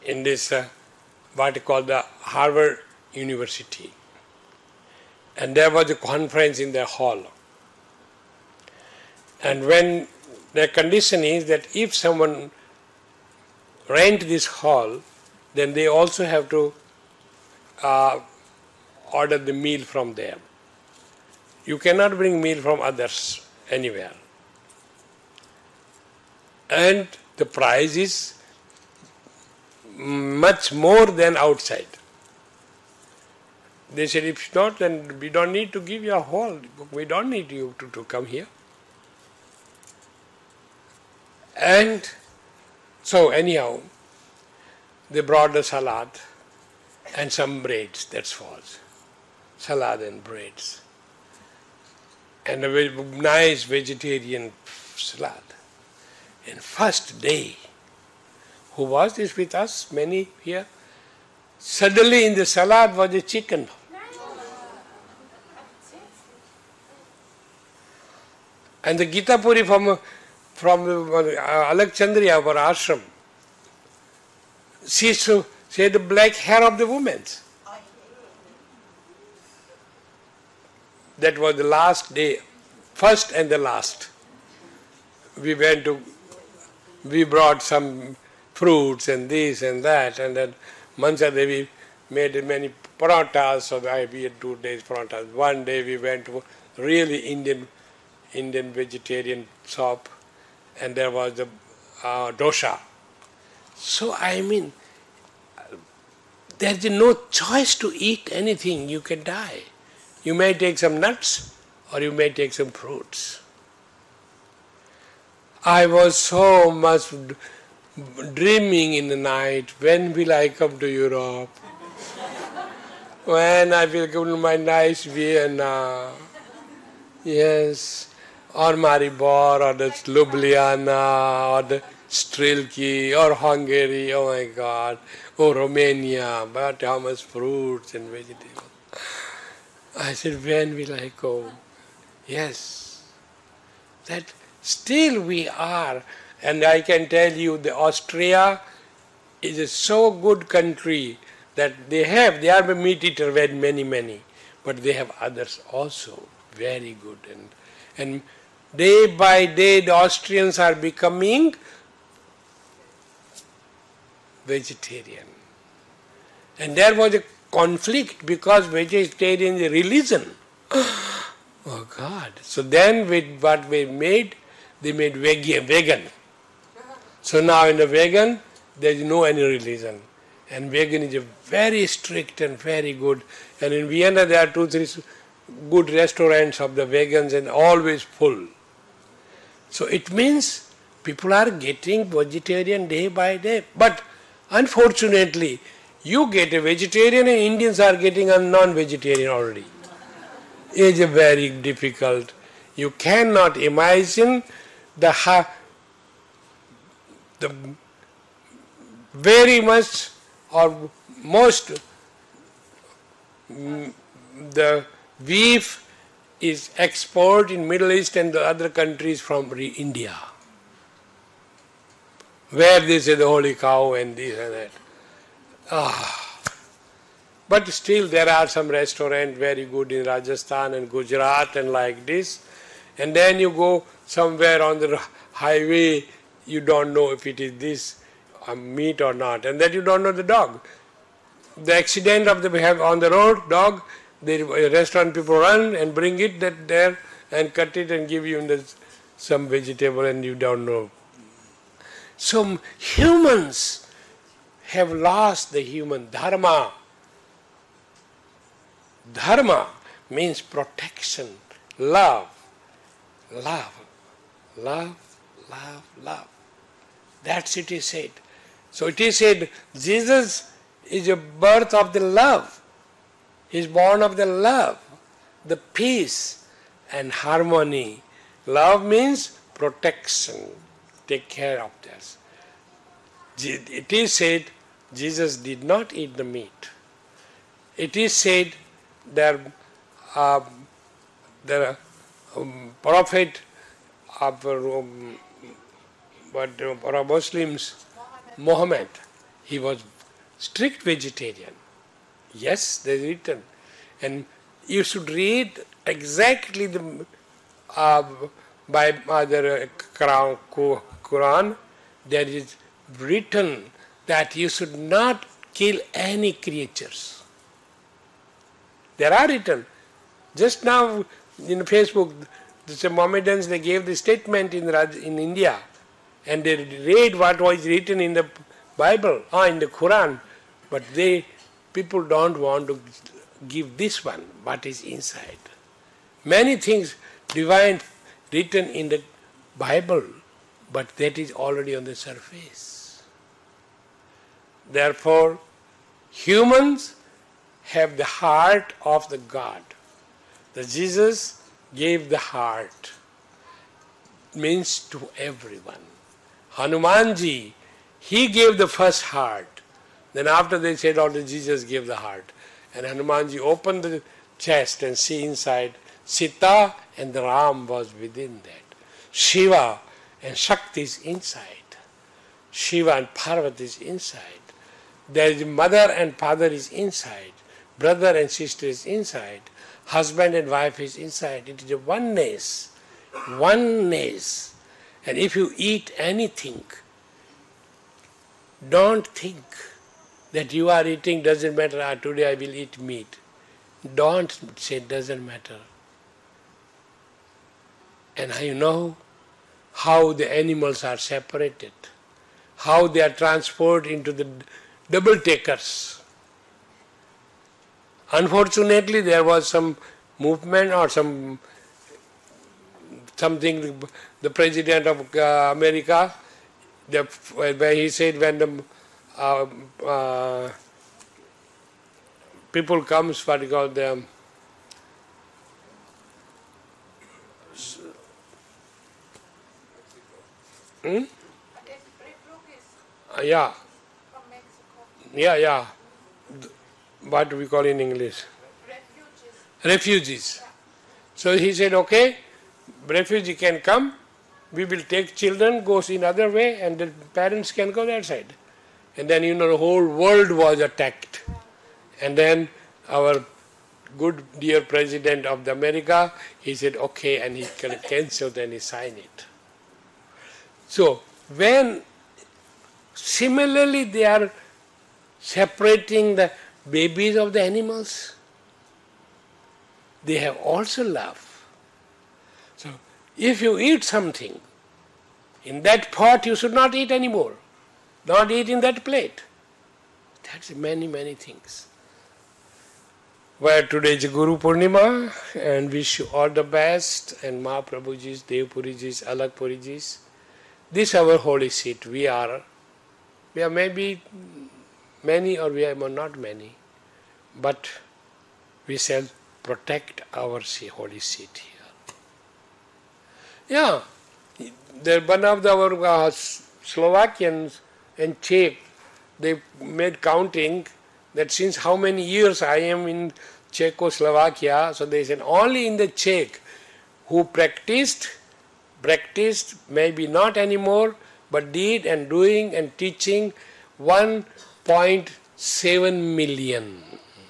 in this what you call the Harvard University. And there was a conference in the hall. And when the condition is that if someone rent this hall, then they also have to order the meal from there. You cannot bring meal from others anywhere. And the price is much more than outside. They said, if not, then we don't need to give you a hall. We don't need you to come here. And so anyhow, they brought the salad and some breads, that's all. Salad and breads. And a very nice vegetarian salad. And first day, who was this with us? Many here. Suddenly in the salad was a chicken. And the Gita Puri from Alakchandriya, our ashram, she said the black hair of the woman. That was the last day, first and the last. We brought some fruits and this and that, and then Mansa Devi made many parathas, so we had 2 days parathas. One day we went to really Indian vegetarian shop, and there was the dosha. So there is no choice to eat anything, you can die. You may take some nuts or you may take some fruits. I was so much dreaming in the night, when will I come to Europe? When I will go to my nice Vienna? Yes, or Maribor, or the Ljubljana, or the Strilki, or Hungary, oh my God, or Romania, but how much fruits and vegetables. I said, when will I go? Yes, that still we are, and I can tell you the Austria is a so good country that they are meat eater very many, but they have others also, very good. And day by day the Austrians are becoming vegetarian. And there was a conflict because vegetarian is a religion. Oh God. So then with what they made vegan. So now in the vegan, there is no any religion. And vegan is a very strict and very good. And in Vienna there are 2-3 good restaurants of the vegans and always full. So it means people are getting vegetarian day by day. But unfortunately, you get a vegetarian and Indians are getting a non-vegetarian already. It is very difficult. You cannot imagine the very much or most the beef is exported in Middle East and the other countries from India, where they say the holy cow and this and that. But still there are some restaurants very good in Rajasthan and Gujarat and like this. And then you go somewhere on the highway, you don't know if it is this meat or not. And then you don't know the dog. The accident of we have on the road, dog, the restaurant people run and bring it there and cut it and give you some vegetable and you don't know. So humans have lost the human dharma. Dharma means protection, love. That's it is said. So it is said, Jesus is a birth of the love. He is born of the love, the peace and harmony. Love means protection, take care of this. It is said, Jesus did not eat the meat. It is said that the prophet of Muslims, Muhammad, He was strict vegetarian. Yes, they written. And you should read exactly the by other Quran, there is written that you should not kill any creatures. There are written. Just now in Facebook, the Mohammedans, they gave the statement in India, and they read what was written in the Bible or in the Quran, but people don't want to give this one, what is inside. Many things divine written in the Bible, but that is already on the surface. Therefore, humans have the heart of the God. The Jesus gave the heart, means to everyone. Hanumanji, he gave the first heart. Then after they said, oh, the Jesus gave the heart. And Hanumanji opened the chest and see inside, Sita and the Ram was within that. Shiva and Shakti is inside. Shiva and Parvati is inside. There is mother and father is inside. Brother and sister is inside. Husband and wife is inside. It is a oneness. Oneness. And if you eat anything, don't think that you are eating, doesn't matter, today I will eat meat. Don't say doesn't matter. And you know how the animals are separated, how they are transferred into the double takers. Unfortunately, there was some movement or something, the president of America, where he said when the people comes, what you call them, yeah, yeah. What do we call in English? Refugees. So he said, okay, refugee can come, we will take children, goes in other way, and the parents can go that side. And then, the whole world was attacked. And then our good dear president of the America, he said, okay, and he cancelled and he signed it. So, when similarly they are separating the babies of the animals, they have also love. So, if you eat something, in that pot you should not eat anymore. Not eat in that plate. That's many, many things. Well, today is Guru Purnima, and wish you all the best, and Mahaprabhuji's, Devpuriji's, Alakpuriji's. This is our holy seat. We are maybe many or we are not many, but we shall protect our holy seat here. Yeah, one of our Slovakians and Czech, they made counting that since how many years I am in Czechoslovakia, so they said only in the Czech who practiced, maybe not anymore, but did and doing and teaching 1.7 million.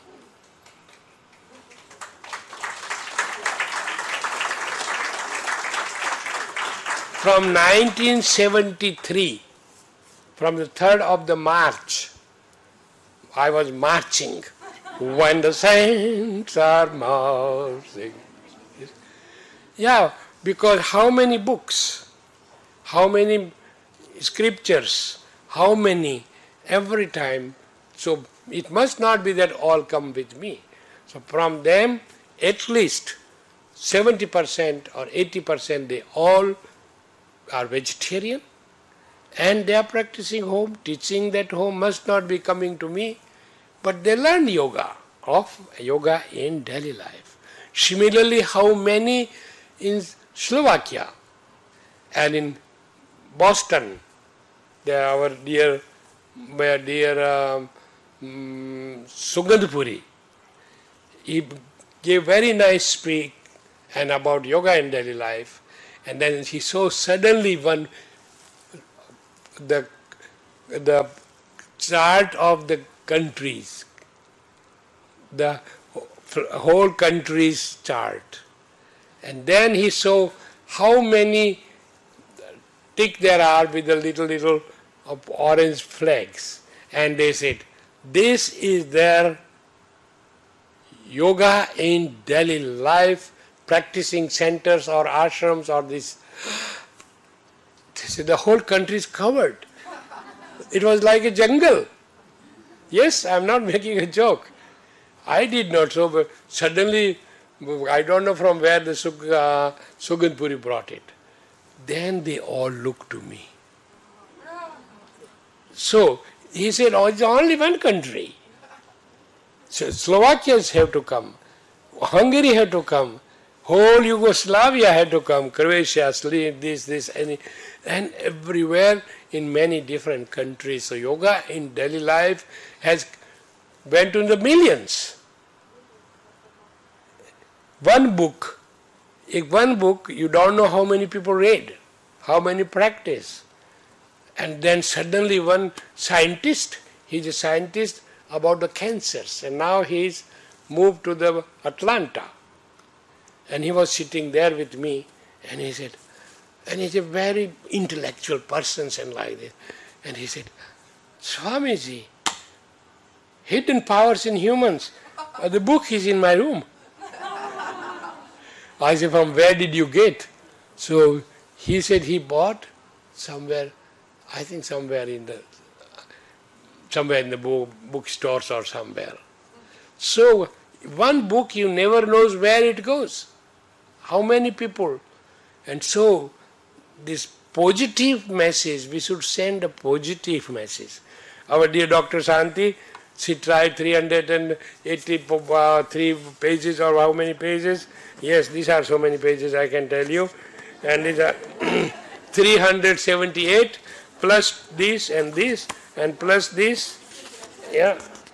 From 1973, from the 3rd of the March, I was marching. When the saints are marching. Yeah, because how many books, how many scriptures, how many, every time. So it must not be that all come with me. So from them, at least 70% or 80%, they all are vegetarian, and they are practicing home, teaching that home, must not be coming to me, but they learn yoga in daily life. Similarly, how many in Slovakia and in Boston, there are our dear Sugandhpuri, he gave very nice speak and about yoga in daily life. And then he saw suddenly the chart of the countries, the whole country's chart. And then he saw how many tick there are with the little of orange flags. And they said, this is their yoga in daily life, practicing centers or ashrams or this. They said, the whole country is covered. It was like a jungle. Yes, I am not making a joke. I did not so, but suddenly, I don't know from where the Suganpuri brought it. Then they all looked to me. So, he said, oh, it's only one country. So Slovakians have to come, Hungary had to come, whole Yugoslavia had to come, Croatia, this, and everywhere in many different countries. So yoga in daily life has went to the millions. One book, you don't know how many people read, how many practice. And then suddenly one scientist, he's a scientist about the cancers, and now he's moved to the Atlanta. And he was sitting there with me, and he said, and he's a very intellectual person and like this. And he said, Swamiji, hidden powers in humans, the book is in my room. I said, from where did you get? So he said he bought somewhere, I think somewhere in the bookstores or somewhere. So one book you never knows where it goes. How many people? And so this positive message, we should send a positive message. Our dear Dr. Shanti, she tried 383 pages or how many pages? Yes, these are so many pages I can tell you. And these are 378 plus this and plus this. Yeah.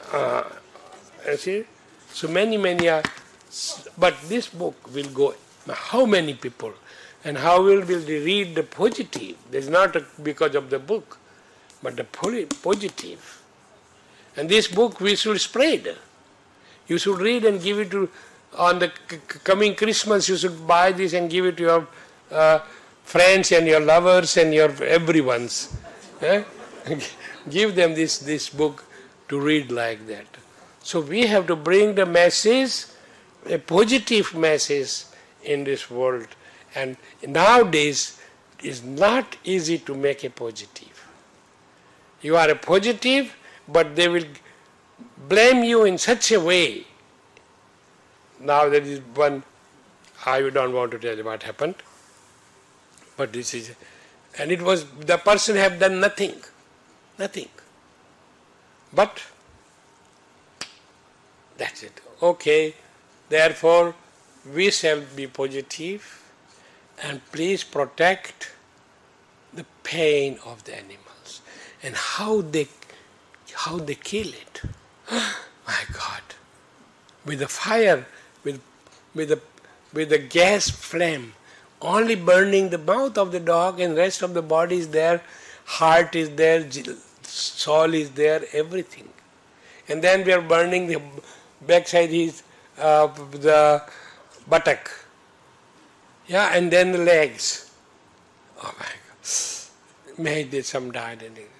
See? So many are. But this book will go, how many people? And how will they read the positive? It's not because of the book, but the positive. And this book we should spread. You should read and give it to, on the coming Christmas, you should buy this and give it to your friends and your lovers and your everyone's. Give them this book to read like that. So we have to bring the message, a positive message in this world. And nowadays, it's not easy to make a positive. You are a positive, but they will blame you in such a way. Now there is one, I don't want to tell you what happened, but this is, and it was, the person have done nothing. But that's it. Okay, therefore we shall be positive and please protect the pain of the animals and how they kill it. My God, with the fire, with the gas flame, only burning the mouth of the dog and rest of the body is there, heart is there, soul is there, everything. And then we are burning the backside, the buttock. Yeah, and then the legs. Oh my God. Maybe some died.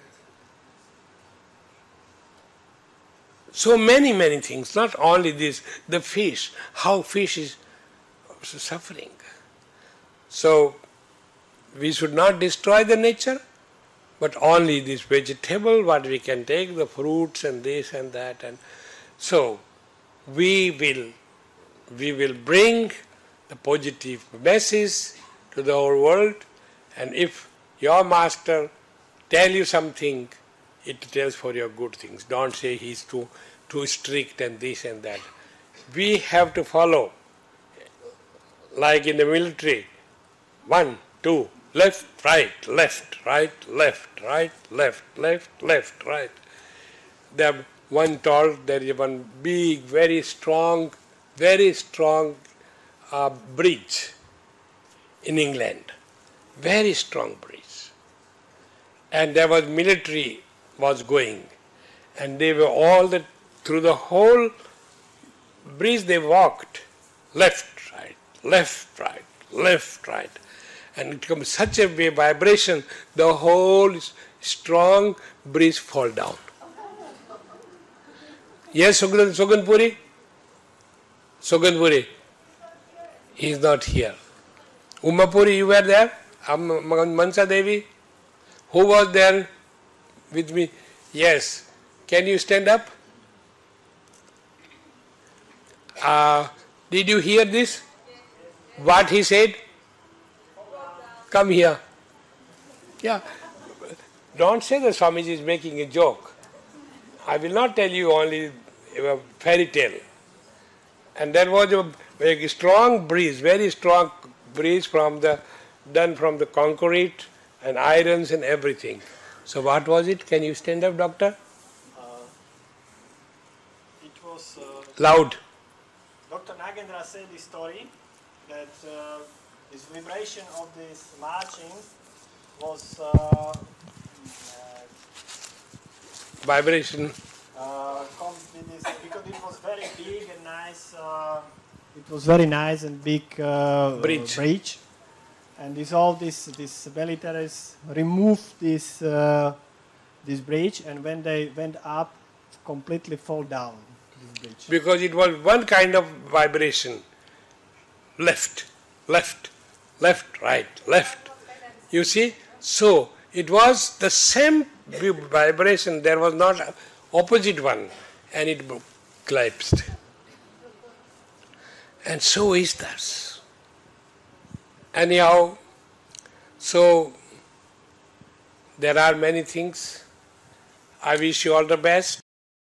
So many things, not only this, the fish, how fish is suffering. So we should not destroy the nature, but only this vegetable, what we can take, the fruits and this and that. And so we will bring the positive message to the whole world, and if your master tell you something, it tells for your good things. Don't say he's too strict and this and that. We have to follow, like in the military, 1, 2, left, right, left, right, left, right, left, left, left, right. The one told there is one big, very strong bridge in England, very strong bridge. And there was military was going, And they were through the whole bridge they walked, left, right, left, right, left, right. And it becomes such a vibration, the whole strong bridge fall down. Yes, Sogunpuri? Sogunpuri. He is not here. Umapuri, you were there? Mansa Devi? Who was there with me? Yes. Can you stand up? Did you hear this? What he said? Come here. Yeah. Don't say that Swamiji is making a joke. I will not tell you only a fairy tale. And there was a very strong breeze, very strong breeze done from the concrete and irons and everything. So what was it? Can you stand up, doctor? It was... Loud. Dr. Nagendra said this story that this vibration of this marching was... Vibration. Because it was very big and nice. It was very nice and big bridge. And all these militaries removed this bridge, and when they went up, completely fall down this bridge. Because it was one kind of vibration. Left, left, left, right, left. You see? So it was the same vibration, there was not opposite one, and it collapsed. And so is this. Anyhow, so there are many things. I wish you all the best.